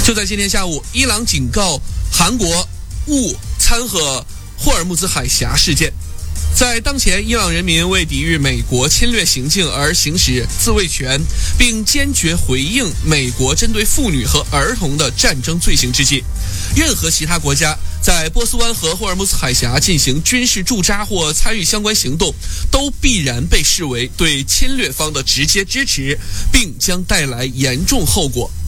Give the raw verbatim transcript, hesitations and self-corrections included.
就在今天下午，伊朗警告韩国勿掺和霍尔木兹海峡事件。在当前伊朗人民为抵御美国侵略行径而行使自卫权，并坚决回应美国针对妇女和儿童的战争罪行之际，任何其他国家在波斯湾和霍尔木兹海峡进行军事驻扎或参与相关行动，都必然被视为对侵略方的直接支持，并将带来严重后果。